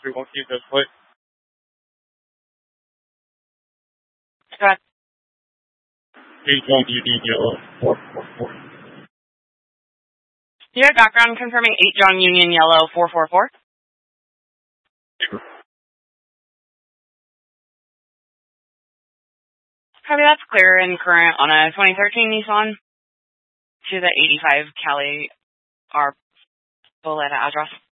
We won't keep this plate. Go ahead. 8 John Union Yellow 444. Do you have background confirming 8 John Union Yellow 444? Copy, that's clear and current on a 2013 Nissan to the 85 Cali Arboleta address.